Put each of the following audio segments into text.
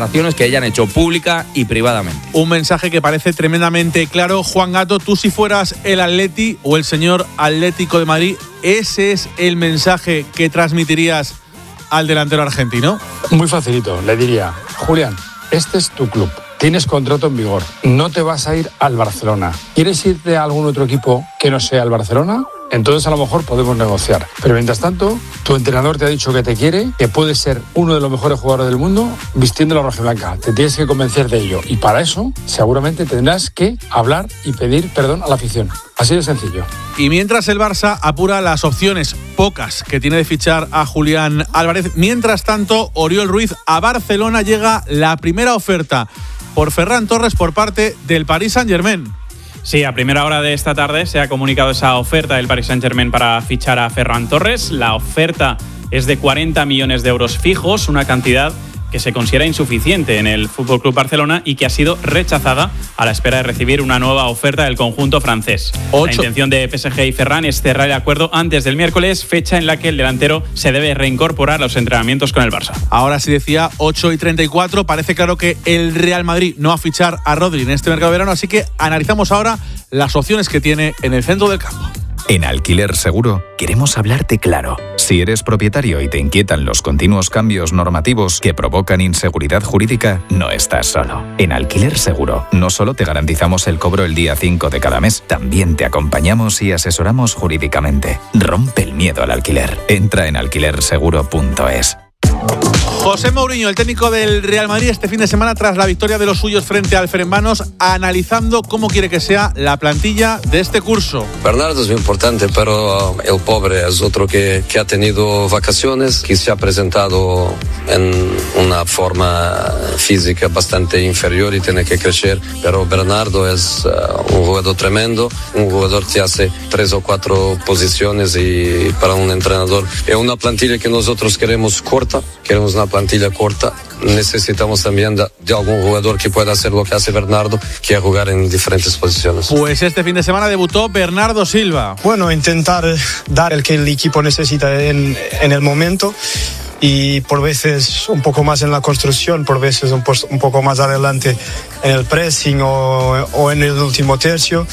declaraciones que hayan hecho pública y privadamente. Un mensaje que parece tremendamente claro. Juan Gato, tú si fueras el Atleti o el señor Atlético de Madrid, ¿ese es el mensaje que transmitirías al delantero argentino? Muy facilito, le diría: Julián, este es tu club. Tienes contrato en vigor. No te vas a ir al Barcelona. ¿Quieres irte a algún otro equipo que no sea el Barcelona? Entonces a lo mejor podemos negociar. Pero mientras tanto, tu entrenador te ha dicho que te quiere, que puedes ser uno de los mejores jugadores del mundo vistiendo la rojiblanca. Te tienes que convencer de ello. Y para eso, seguramente tendrás que hablar y pedir perdón a la afición. Así de sencillo. Y mientras el Barça apura las opciones pocas que tiene de fichar a Julián Álvarez, mientras tanto, Oriol Ruiz, a Barcelona llega la primera oferta por Ferran Torres por parte del Paris Saint-Germain. Sí, a primera hora de esta tarde se ha comunicado esa oferta del Paris Saint-Germain para fichar a Ferran Torres. La oferta es de 40 millones de euros fijos, una cantidad que se considera insuficiente en el FC Barcelona y que ha sido rechazada a la espera de recibir una nueva oferta del conjunto francés. La intención de PSG y Ferran es cerrar el acuerdo antes del miércoles, fecha en la que el delantero se debe reincorporar a los entrenamientos con el Barça. Ahora sí decía 8:34, parece claro que el Real Madrid no va a fichar a Rodri en este mercado de verano, así que analizamos ahora las opciones que tiene en el centro del campo. En Alquiler Seguro queremos hablarte claro. Si eres propietario y te inquietan los continuos cambios normativos que provocan inseguridad jurídica, no estás solo. En Alquiler Seguro no solo te garantizamos el cobro el día 5 de cada mes, también te acompañamos y asesoramos jurídicamente. Rompe el miedo al alquiler. Entra en alquilerseguro.es. José Mourinho, el técnico del Real Madrid, este fin de semana tras la victoria de los suyos frente al Ferencváros, analizando cómo quiere que sea la plantilla de este curso. Bernardo es muy importante, pero el pobre es otro que ha tenido vacaciones, que se ha presentado en una forma física bastante inferior y tiene que crecer, pero Bernardo es un jugador tremendo, un jugador que hace 3 o 4 posiciones y para un entrenador es una plantilla que nosotros queremos corta, queremos una plantilla corta, necesitamos también de algún jugador que pueda hacer lo que hace Bernardo, que es jugar en diferentes posiciones. Pues este fin de semana debutó Bernardo Silva. Bueno, intentar dar el que el equipo necesita en el momento y por veces un poco más en la construcción, por veces un poco más adelante en el pressing o en el último tercio.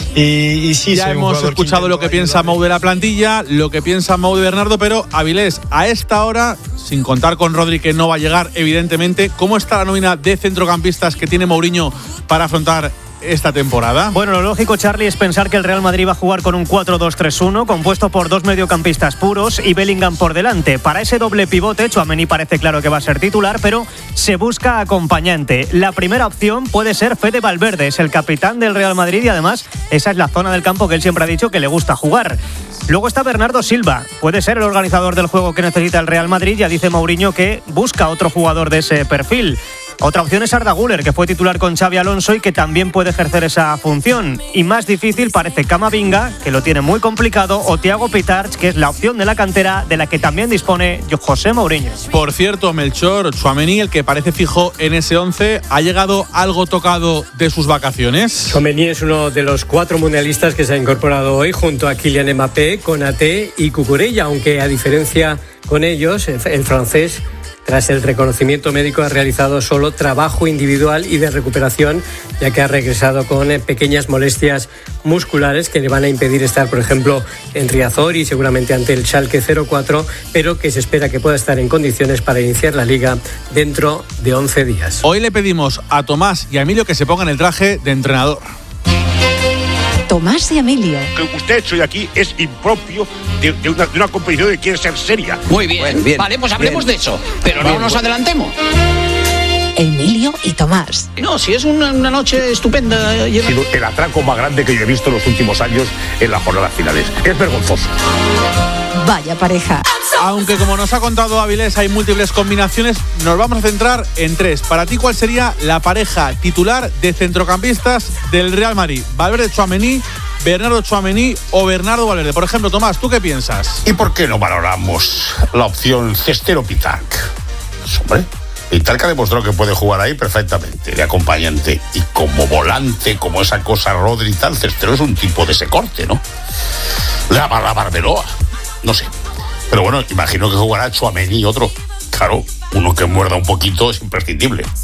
Y sí, ya hemos escuchado lo que piensa Mou de la plantilla, lo que piensa Mou de Bernardo, pero Avilés, a esta hora, sin contar con Rodri, que no va a llegar evidentemente, ¿cómo está la nómina de centrocampistas que tiene Mourinho para afrontar esta temporada? Bueno, lo lógico, Charlie, es pensar que el Real Madrid va a jugar con un 4-2-3-1 compuesto por 2 mediocampistas puros y Bellingham por delante. Para ese doble pivote, Tchouaméni parece claro que va a ser titular, pero se busca acompañante. La primera opción puede ser Fede Valverde, es el capitán del Real Madrid y además esa es la zona del campo que él siempre ha dicho que le gusta jugar. Luego está Bernardo Silva, puede ser el organizador del juego que necesita el Real Madrid. Ya dice Mourinho que busca otro jugador de ese perfil. Otra opción es Arda Güler, que fue titular con Xabi Alonso y que también puede ejercer esa función. Y más difícil parece Camavinga, que lo tiene muy complicado, o Thiago Pitarch, que es la opción de la cantera de la que también dispone José Mourinho. Por cierto, Melchor, Tchouaméni, el que parece fijo en ese 11, ¿ha llegado algo tocado de sus vacaciones? Tchouaméni es uno de los 4 mundialistas que se ha incorporado hoy junto a Kylian Mbappé, Konaté y Cucurella, aunque a diferencia con ellos, el francés, tras el reconocimiento médico, ha realizado solo trabajo individual y de recuperación, ya que ha regresado con pequeñas molestias musculares que le van a impedir estar, por ejemplo, en Riazor y seguramente ante el Schalke 04, pero que se espera que pueda estar en condiciones para iniciar la Liga dentro de 11 días. Hoy le pedimos a Tomás y a Emilio que se pongan el traje de entrenador. Tomás y Emilio. Lo que usted ha hecho hoy aquí es impropio de una competición que quiere ser seria. Muy bien, bueno, bien, vale, pues hablemos de eso, pero no nos adelantemos. Emilio y Tomás. No, si es una noche estupenda. Ha sido el atraco más grande que yo he visto en los últimos años en las jornadas finales. Es vergonzoso. Vaya pareja. Aunque como nos ha contado Avilés hay múltiples combinaciones, nos vamos a centrar en 3. Para ti, ¿cuál sería la pareja titular de centrocampistas del Real Madrid? ¿Valverde, Tchouaméni, Bernardo Tchouaméni o Bernardo Valverde? Por ejemplo, Tomás, ¿tú qué piensas? ¿Y por qué no valoramos la opción Cestero-Pitarch? Pues, hombre, Pitarch ha demostrado que puede jugar ahí perfectamente, de acompañante. Y como volante, como esa cosa Rodri y tal, Cestero es un tipo de ese corte, ¿no? La Barberoa, no sé. Pero bueno, imagino que jugará Tchouaméni y otro. Claro, uno que muerda un poquito es imprescindible.